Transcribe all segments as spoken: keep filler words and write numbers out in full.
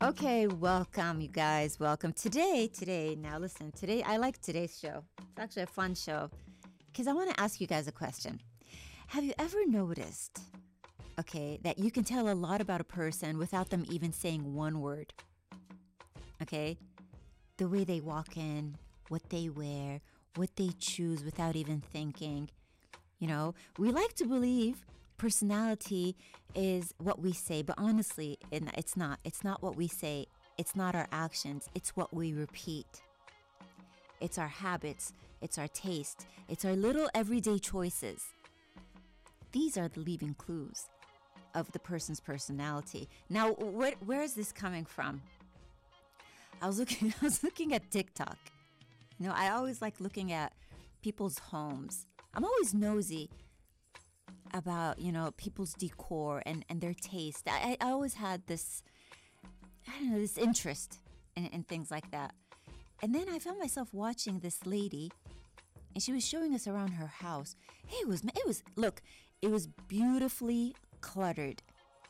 Okay, welcome, you guys. Welcome. Today, today, now listen, today, I like today's show. It's actually a fun show because I want to ask you guys a question. Have you ever noticed, okay, that you can tell a lot about a person without them even saying one word? Okay? The way they walk in, what they wear, what they choose without even thinking. You know, we like to believe personality is what we say, but honestly, it's not. It's not what we say. It's not our actions. It's what we repeat. It's our habits. It's our taste. It's our little everyday choices. These are the leading clues of the person's personality. Now, where, where is this coming from? I was looking. I was looking at TikTok. You know, I always like looking at people's homes. I'm always nosy about, you know, people's decor and, and their taste. I, I always had this, I don't know, this interest in, in things like that. And then I found myself watching this lady, and she was showing us around her house. Hey, it was, it was, look, it was beautifully cluttered.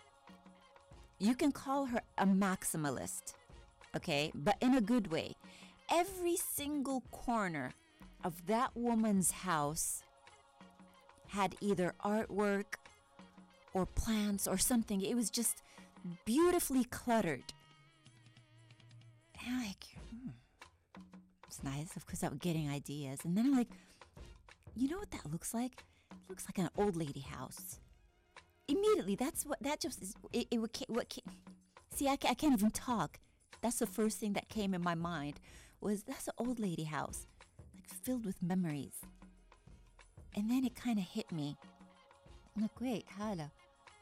You can call her a maximalist, okay, but in a good way. Every single corner of that woman's house had either artwork or plants or something. It was just beautifully cluttered. And I'm like, hmm, it's nice, of course, I'm getting ideas. And then I'm like, you know what that looks like? It looks like an old lady house. Immediately, that's what, that just is, it, it what, what came, see, I, I can't even talk. That's the first thing that came in my mind was, that's an old lady house, like filled with memories. And then it kind of hit me. I'm like, wait, Hala,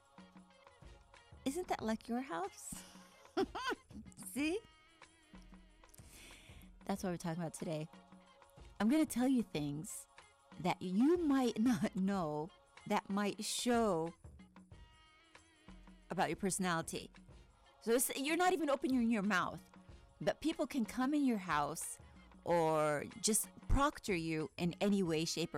isn't that like your house? See? That's what we're talking about today. I'm going to tell you things that you might not know that might show about your personality. So it's, you're not even opening your mouth, but people can come in your house or just proctor you in any way, shape, or